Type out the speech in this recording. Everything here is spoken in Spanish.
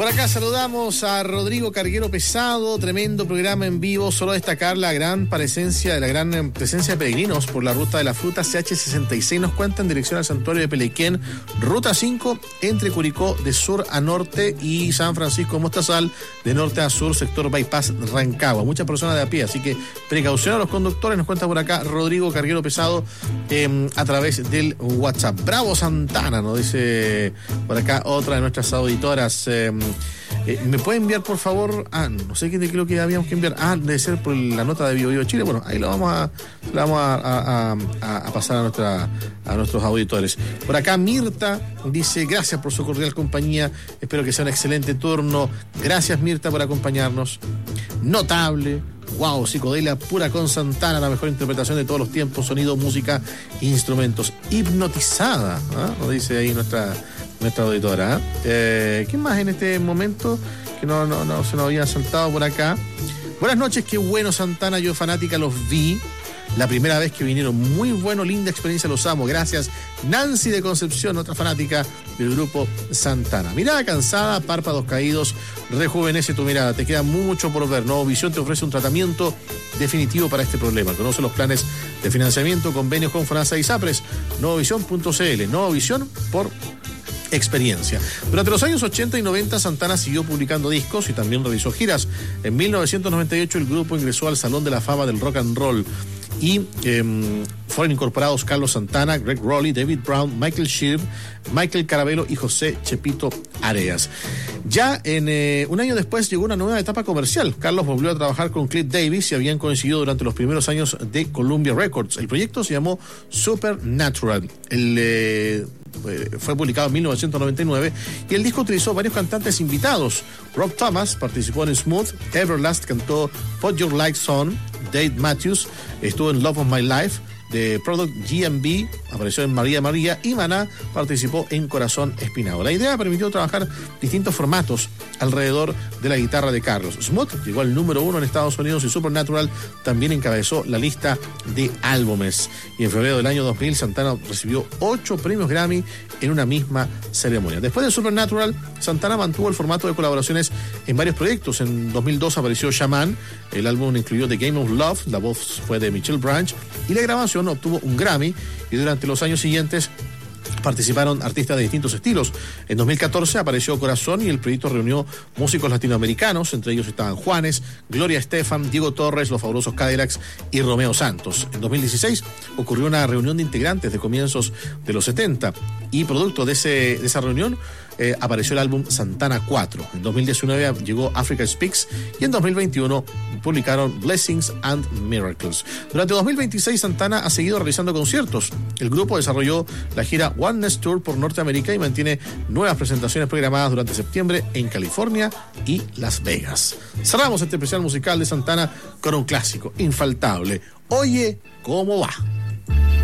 Por acá saludamos a Rodrigo Carguero Pesado, tremendo programa en vivo. Solo destacar la gran presencia de peregrinos por la ruta de la fruta CH66. Nos cuenta en dirección al santuario de Pelequén, ruta 5, entre Curicó de sur a norte y San Francisco Mostazal de norte a sur, sector Bypass Rancagua. Muchas personas de a pie, así que precaución a los conductores. Nos cuenta por acá Rodrigo Carguero Pesado a través del WhatsApp. Bravo Santana, nos dice por acá otra de nuestras auditoras. ¿Me puede enviar, por favor? No sé qué creo que habíamos que enviar. Debe ser por la nota de Bio Chile. Bueno, ahí lo vamos a pasar a nuestros auditores. Por acá Mirta dice: gracias por su cordial compañía. Espero que sea un excelente turno. Gracias, Mirta, por acompañarnos. Notable. Wow, psicodelia pura con Santana, la mejor interpretación de todos los tiempos, sonido, música, instrumentos. Hipnotizada, nos dice ahí nuestra auditora. ¿Quién más en este momento que no se nos había saltado por acá? Buenas noches, qué bueno Santana, yo fanática los vi la primera vez que vinieron, muy bueno, linda experiencia, los amo, gracias. Nancy de Concepción, otra fanática del grupo Santana. Mirada cansada, párpados caídos, rejuvenece tu mirada, te queda mucho por ver. Nuevo Visión te ofrece un tratamiento definitivo para este problema. Conoce los planes de financiamiento, convenios con FONASA y SAPRES. Nuevovisión.cl. Nueva Visión por experiencia. Durante los años 80 y 90 Santana siguió publicando discos y también realizó giras. En 1998 el grupo ingresó al Salón de la Fama del Rock and Roll y fueron incorporados Carlos Santana, Greg Rowley, David Brown, Michael Shirb, Michael Carabello y José Chepito Areas. Ya un año después llegó una nueva etapa comercial. Carlos volvió a trabajar con Cliff Davis y habían coincidido durante los primeros años de Columbia Records. El proyecto se llamó Supernatural. Fue publicado en 1999 y el disco utilizó varios cantantes invitados. Rob Thomas participó en Smooth, Everlast cantó Put Your Lights On, Dave Matthews estuvo en Love of My Life, The Product GMB apareció en María María y Maná participó en Corazón Espinado. La idea permitió trabajar distintos formatos alrededor de la guitarra de Carlos. Smooth llegó al número 1 en Estados Unidos y Supernatural también encabezó la lista de álbumes. Y en febrero del año 2000 Santana recibió 8 premios Grammy en una misma ceremonia. Después de Supernatural, Santana mantuvo el formato de colaboraciones en varios proyectos. En 2002 apareció Shaman, el álbum incluyó The Game of Love, la voz fue de Michelle Branch y la grabación obtuvo un Grammy, y durante los años siguientes participaron artistas de distintos estilos. En 2014 apareció Corazón y el proyecto reunió músicos latinoamericanos, entre ellos estaban Juanes, Gloria Estefan, Diego Torres, Los Fabulosos Cadillacs y Romeo Santos. En 2016 ocurrió una reunión de integrantes de comienzos de los 70 y producto de esa reunión apareció el álbum Santana 4. En 2019 llegó Africa Speaks y en 2021 publicaron Blessings and Miracles. Durante 2026 Santana ha seguido realizando conciertos. El grupo desarrolló la gira Oneness Tour por Norteamérica y mantiene nuevas presentaciones programadas durante septiembre en California y Las Vegas. Cerramos este especial musical de Santana con un clásico infaltable. Oye, ¿cómo va?